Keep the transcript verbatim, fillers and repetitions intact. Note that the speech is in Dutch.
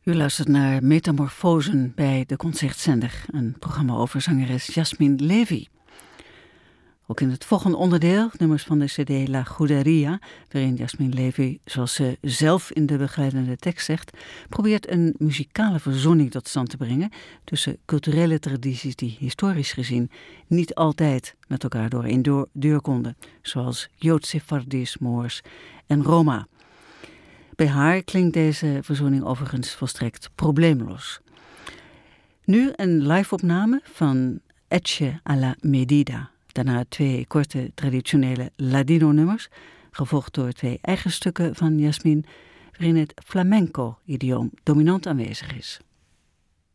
U luistert naar Metamorfosen bij de Concertzender, een programma over zangeres Yasmine Levy. Ook in het volgende onderdeel, nummers van de cd La Juderia, waarin Yasmine Levy, zoals ze zelf in de begeleidende tekst zegt, probeert een muzikale verzoening tot stand te brengen tussen culturele tradities die historisch gezien niet altijd met elkaar door één deur konden, zoals Joods-Sephardisch, Moors en Roma. Bij haar klinkt deze verzoening overigens volstrekt probleemloos. Nu een live-opname van Etxe a la Medida. Daarna twee korte traditionele Ladino-nummers, gevolgd door twee eigen stukken van Yasmine, waarin het flamenco-idioom dominant aanwezig is.